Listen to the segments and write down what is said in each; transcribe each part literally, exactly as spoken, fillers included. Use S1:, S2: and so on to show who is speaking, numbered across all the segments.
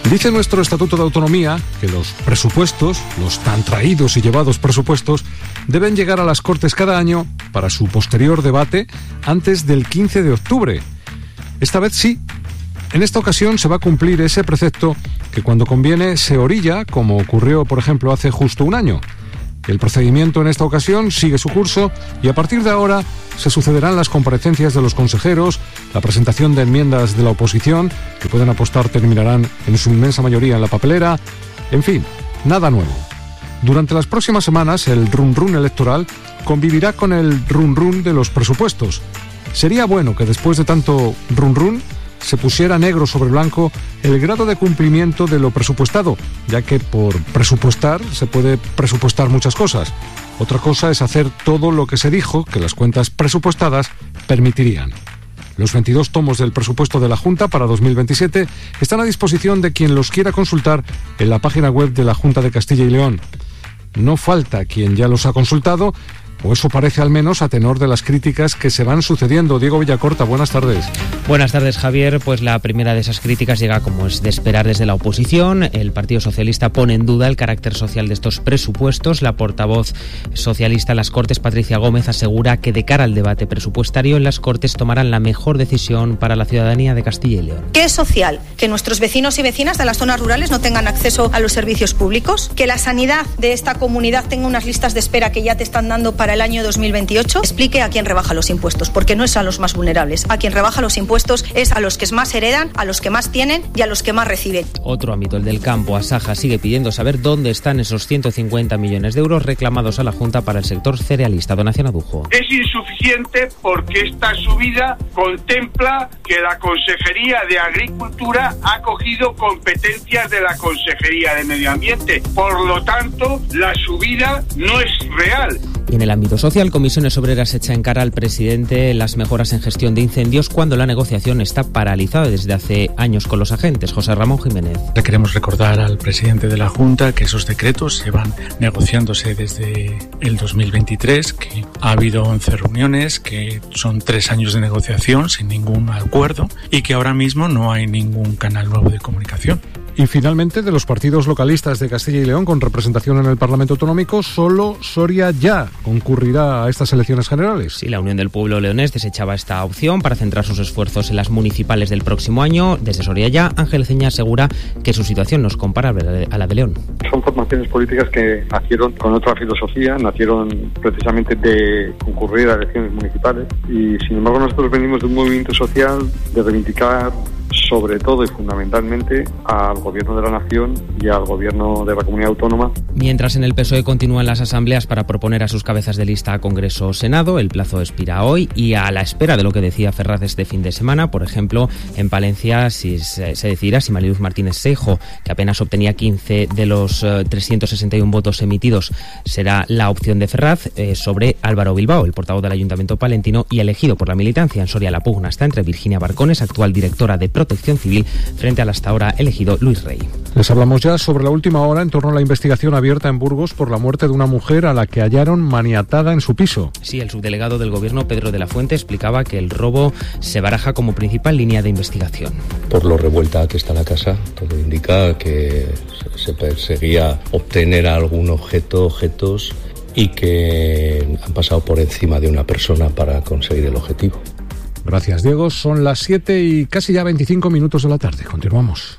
S1: Dice nuestro Estatuto de Autonomía que los presupuestos, los tan traídos y llevados presupuestos, deben llegar a las Cortes cada año para su posterior debate antes del quince de octubre. Esta vez sí. En esta ocasión se va a cumplir ese precepto que cuando conviene se orilla, como ocurrió, por ejemplo, hace justo un año. El procedimiento en esta ocasión sigue su curso y a partir de ahora se sucederán las comparecencias de los consejeros, la presentación de enmiendas de la oposición, que pueden apostar terminarán en su inmensa mayoría en la papelera, en fin, nada nuevo. Durante las próximas semanas el run run electoral convivirá con el run run de los presupuestos. Sería bueno que después de tanto run run se pusiera negro sobre blanco el grado de cumplimiento de lo presupuestado, ya que por presupuestar se puede presupuestar muchas cosas. Otra cosa es hacer todo lo que se dijo que las cuentas presupuestadas permitirían. Los veintidós tomos del presupuesto de la Junta para dos mil veintisiete están a disposición de quien los quiera consultar en la página web de la Junta de Castilla y León. No falta quien ya los ha consultado, o eso parece al menos a tenor de las críticas que se van sucediendo. Diego Villacorta, buenas tardes.
S2: Buenas tardes, Javier. Pues la primera de esas críticas llega, como es de esperar, desde la oposición. El Partido Socialista pone en duda el carácter social de estos presupuestos. La portavoz socialista en las Cortes, Patricia Gómez, asegura que de cara al debate presupuestario en las Cortes tomarán la mejor decisión para la ciudadanía de Castilla y León.
S3: ¿Qué es social? ¿Que nuestros vecinos y vecinas de las zonas rurales no tengan acceso a los servicios públicos? ¿Que la sanidad de esta comunidad tenga unas listas de espera que ya te están dando para el año dos mil veintiocho? Explique a quién rebaja los impuestos, porque no es a los más vulnerables. A quien rebaja los impuestos es a los que más heredan, a los que más tienen y a los que más reciben.
S2: Otro ámbito, el del campo. Asaja sigue pidiendo saber dónde están esos ciento cincuenta millones de euros reclamados a la Junta para el sector cerealista. Donación Adujo.
S4: Es insuficiente porque esta subida contempla que la Consejería de Agricultura ha cogido competencias de la Consejería de Medio Ambiente. Por lo tanto, la subida no es real.
S2: Y en el ámbito social, Comisiones Obreras echa en cara al presidente las mejoras en gestión de incendios cuando la negociación está paralizada desde hace años con los agentes. José Ramón Jiménez.
S5: Le queremos recordar al presidente de la Junta que esos decretos llevan negociándose desde el dos mil veintitrés, que ha habido once reuniones, que son tres años de negociación sin ningún acuerdo y que ahora mismo no hay ningún canal nuevo de comunicación.
S1: Y finalmente, de los partidos localistas de Castilla y León con representación en el Parlamento Autonómico, solo Soria Ya concurrirá a estas elecciones generales.
S2: Sí, la Unión del Pueblo Leonés desechaba esta opción para centrar sus esfuerzos en las municipales del próximo año. Desde Soria Ya, Ángel Ceña asegura que su situación no es comparable a la de León.
S6: Son formaciones políticas que nacieron con otra filosofía, nacieron precisamente de concurrir a elecciones municipales y, sin embargo, nosotros venimos de un movimiento social de reivindicar sobre todo y fundamentalmente al Gobierno de la Nación y al Gobierno de la Comunidad Autónoma.
S2: Mientras en el P S O E continúan las asambleas para proponer a sus cabezas de lista a Congreso o Senado, el plazo expira hoy y a la espera de lo que decía Ferraz este fin de semana, por ejemplo, en Palencia si se, se decidirá si Mariluz Martínez Seijo, que apenas obtenía quince de los eh, trescientos sesenta y uno votos emitidos, será la opción de Ferraz eh, sobre Álvaro Bilbao, el portavoz del Ayuntamiento palentino y elegido por la militancia. En Soria la pugna está entre Virginia Barcones, actual directora de Protección Civil, frente al hasta ahora elegido Luis Rey.
S1: Les hablamos ya sobre la última hora en torno a la investigación abierta en Burgos por la muerte de una mujer a la que hallaron maniatada en su piso.
S2: Sí, el subdelegado del Gobierno, Pedro de la Fuente, explicaba que el robo se baraja como principal línea de investigación.
S7: Por lo revuelta que está la casa, todo indica que se perseguía obtener algún objeto, objetos y que han pasado por encima de una persona para conseguir el objetivo.
S1: Gracias, Diego. Son las siete y casi ya veinticinco minutos de la tarde. Continuamos.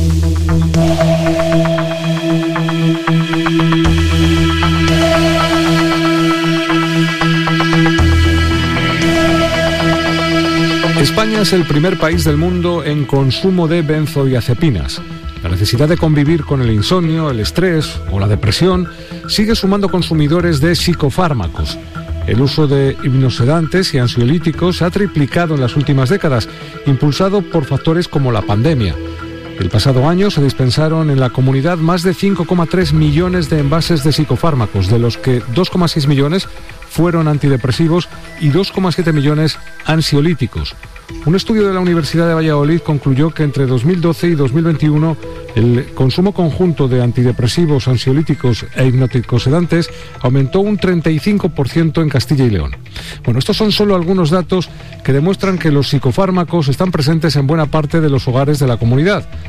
S1: España es el primer país del mundo en consumo de benzodiazepinas. La necesidad de convivir con el insomnio, el estrés o la depresión sigue sumando consumidores de psicofármacos. El uso de hipnosedantes y ansiolíticos se ha triplicado en las últimas décadas, impulsado por factores como la pandemia. El pasado año se dispensaron en la comunidad más de cinco coma tres millones de envases de psicofármacos, de los que dos coma seis millones fueron antidepresivos y dos coma siete millones ansiolíticos. Un estudio de la Universidad de Valladolid concluyó que entre dos mil doce y dos mil veintiuno el consumo conjunto de antidepresivos, ansiolíticos e hipnoticosedantes aumentó un treinta y cinco por ciento en Castilla y León. Bueno, estos son solo algunos datos que demuestran que los psicofármacos están presentes en buena parte de los hogares de la comunidad.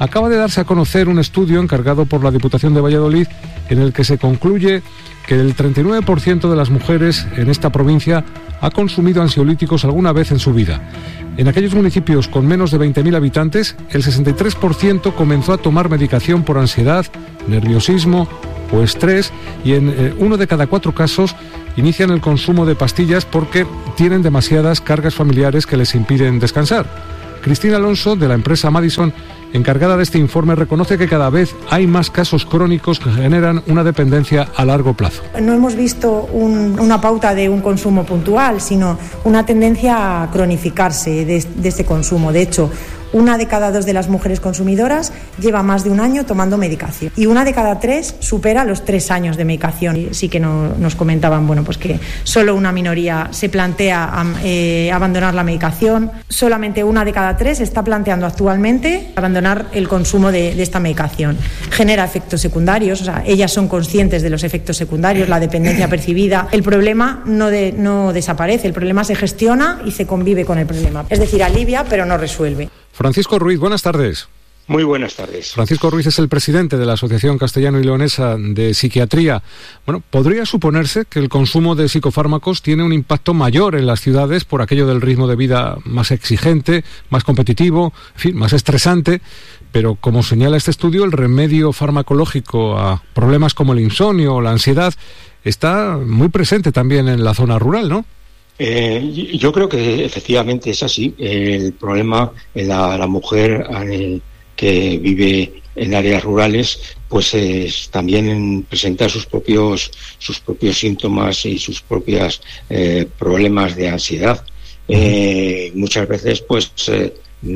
S1: acaba de darse a conocer un estudio encargado por la Diputación de Valladolid en el que se concluye que el treinta y nueve por ciento de las mujeres en esta provincia ha consumido ansiolíticos alguna vez en su vida. En aquellos municipios con menos de veinte mil habitantes, el sesenta y tres por ciento comenzó a tomar medicación por ansiedad, nerviosismo o estrés, y en eh, uno de cada cuatro casos inician el consumo de pastillas porque tienen demasiadas cargas familiares que les impiden descansar. Cristina Alonso, de la empresa Madison, encargada de este informe, reconoce que cada vez hay más casos crónicos que generan una dependencia a largo plazo.
S8: No hemos visto un, una pauta de un consumo puntual, sino una tendencia a cronificarse de, de este consumo. De hecho, una de cada dos de las mujeres consumidoras lleva más de un año tomando medicación y una de cada tres supera los tres años de medicación. Y sí que no, nos comentaban, bueno, pues que solo una minoría se plantea eh, abandonar la medicación. Solamente una de cada tres está planteando actualmente abandonar el consumo de, de esta medicación. Genera efectos secundarios, o sea, ellas son conscientes de los efectos secundarios, la dependencia percibida. El problema no, de, no desaparece, el problema se gestiona y se convive con el problema. Es decir, alivia, pero no resuelve.
S1: Francisco Ruiz, buenas tardes.
S9: Muy buenas tardes.
S1: Francisco Ruiz es el presidente de la Asociación Castellano y Leonesa de Psiquiatría. Bueno, ¿podría suponerse que el consumo de psicofármacos tiene un impacto mayor en las ciudades por aquello del ritmo de vida más exigente, más competitivo, en fin, más estresante? Pero como señala este estudio, el remedio farmacológico a problemas como el insomnio o la ansiedad está muy presente también en la zona rural, ¿no?
S9: Eh, yo creo que efectivamente es así. El problema en la, la mujer eh, que vive en áreas rurales, pues es, también presenta sus propios sus propios síntomas y sus propios eh, problemas de ansiedad. Eh, muchas veces, pues eh,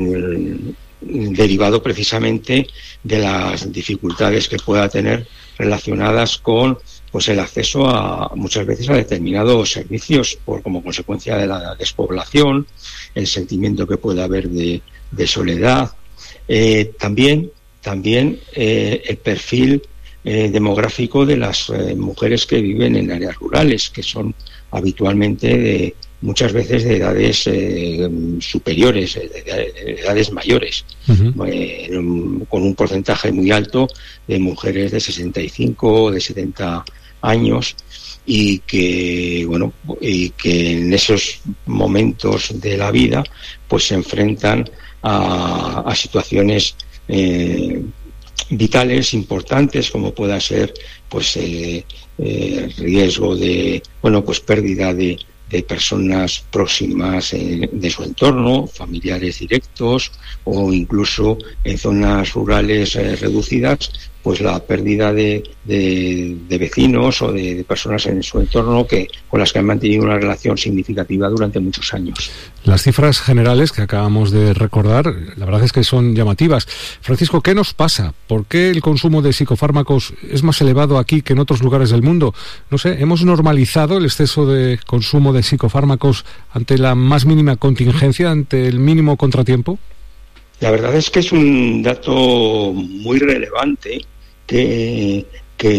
S9: derivado precisamente de las dificultades que pueda tener relacionadas con pues el acceso a muchas veces a determinados servicios por como consecuencia de la despoblación, el sentimiento que puede haber de, de soledad, eh, también también eh, el perfil eh, demográfico de las eh, mujeres que viven en áreas rurales, que son habitualmente de muchas veces de edades eh, superiores, de, de edades mayores, uh-huh. eh, con un porcentaje muy alto de mujeres de sesenta y cinco o de setenta años, y que bueno y que en esos momentos de la vida pues se enfrentan a, a situaciones eh, vitales importantes, como pueda ser pues el eh, riesgo de bueno pues pérdida de de personas próximas eh, de su entorno, familiares directos, o incluso en zonas rurales eh, reducidas, pues la pérdida de, de, de vecinos o de, de personas en su entorno que con las que han mantenido una relación significativa durante muchos años.
S1: Las cifras generales que acabamos de recordar, la verdad es que son llamativas. Francisco, ¿qué nos pasa? ¿Por qué el consumo de psicofármacos es más elevado aquí que en otros lugares del mundo? No sé, ¿hemos normalizado el exceso de consumo de psicofármacos ante la más mínima contingencia, ante el mínimo contratiempo?
S9: La verdad es que es un dato muy relevante que,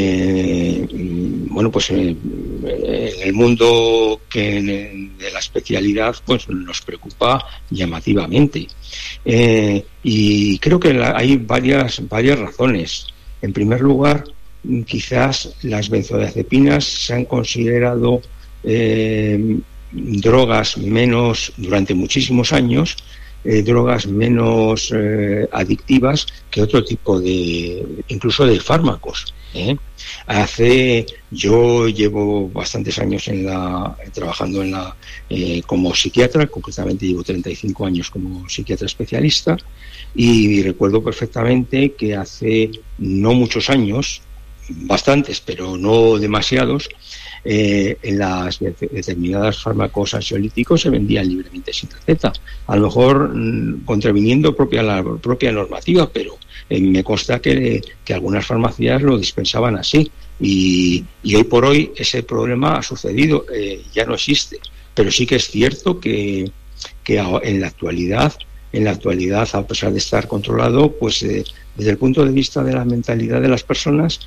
S9: que bueno, pues en el mundo que de la especialidad pues nos preocupa llamativamente. Eh, y creo que hay varias, varias razones. En primer lugar, quizás las benzodiazepinas se han considerado eh, drogas menos, durante muchísimos años, Eh, drogas menos eh, adictivas que otro tipo de, incluso de fármacos. ¿eh? Hace, yo llevo bastantes años en la, trabajando en la, eh, como psiquiatra, concretamente llevo treinta y cinco años como psiquiatra especialista, y recuerdo perfectamente que hace no muchos años, bastantes, pero no demasiados, Eh, en las determinadas fármacos ansiolíticos se vendían libremente sin receta, a lo mejor mmm, contraviniendo propia la propia normativa, pero eh, me consta que, que algunas farmacias lo dispensaban así, y, y hoy por hoy ese problema ha sucedido, eh, ya no existe, pero sí que es cierto que, que en la actualidad en la actualidad, a pesar de estar controlado, pues eh, desde el punto de vista de la mentalidad de las personas,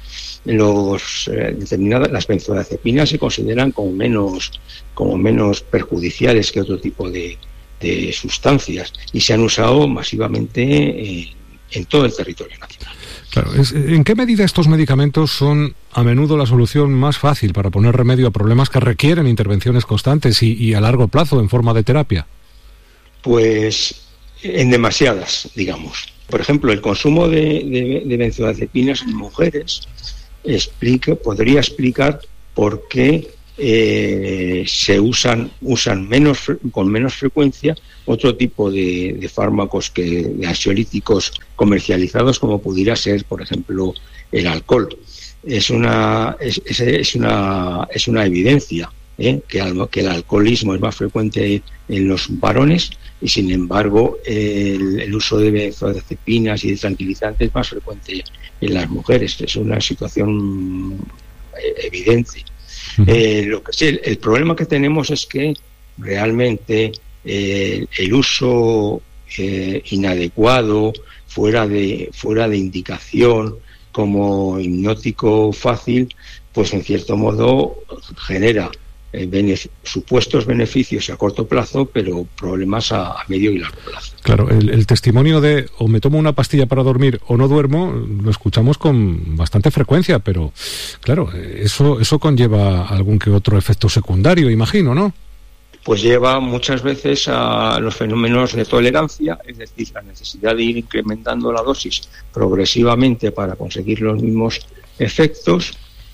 S9: los eh, determinadas las benzodiazepinas se consideran como menos como menos perjudiciales que otro tipo de, de sustancias, y se han usado masivamente eh, en todo el territorio nacional.
S1: Claro, ¿en qué medida estos medicamentos son a menudo la solución más fácil para poner remedio a problemas que requieren intervenciones constantes y, y a largo plazo en forma de terapia?
S9: Pues en demasiadas, digamos. Por ejemplo, el consumo de, de, de benzodiazepinas en mujeres explica, podría explicar por qué eh, se usan, usan menos, con menos frecuencia otro tipo de, de fármacos que de ansiolíticos comercializados, como pudiera ser, por ejemplo, el alcohol. Es una es, es, es una es una evidencia ¿eh? que, al, que el alcoholismo es más frecuente en los varones y, sin embargo, el, el uso de benzodiazepinas y de tranquilizantes es más frecuente en las mujeres. Es una situación evidente. Uh-huh. Eh, lo que sí, el, el problema que tenemos es que realmente eh, el uso eh, inadecuado, fuera de fuera de indicación, como hipnótico fácil, pues en cierto modo genera eh, benef- supuestos beneficios a corto plazo, pero problemas a, a medio y largo plazo.
S1: Claro, el, el testimonio de o me tomo una pastilla para dormir o no duermo lo escuchamos con bastante frecuencia, pero claro, eso eso conlleva algún que otro efecto secundario, imagino, ¿no?
S9: Pues lleva muchas veces a los fenómenos de tolerancia, es decir, la necesidad de ir incrementando la dosis progresivamente para conseguir los mismos efectos,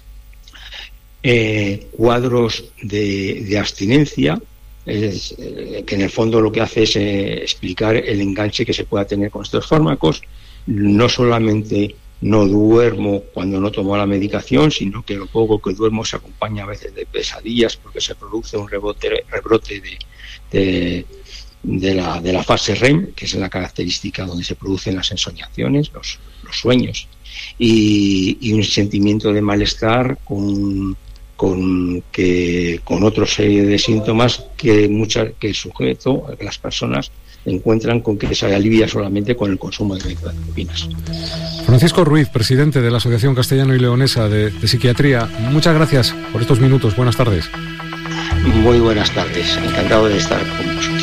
S9: eh, cuadros de, de abstinencia, es, eh, que en el fondo lo que hace es eh, explicar el enganche que se pueda tener con estos fármacos. No solamente no duermo cuando no tomo la medicación, sino que lo poco que duermo se acompaña a veces de pesadillas, porque se produce un rebote, rebrote de, de, de, la, de la fase R E M, que es la característica donde se producen las ensoñaciones, los, los sueños, y, y un sentimiento de malestar con, con, que, con otra serie de síntomas que, muchas, que el sujeto, las personas, encuentran con que se alivia solamente con el consumo de benzodiazepinas.
S1: Francisco Ruiz, presidente de la Asociación Castellano y Leonesa de, de Psiquiatría, muchas gracias por estos minutos. Buenas tardes.
S9: Muy buenas tardes, encantado de estar con vosotros.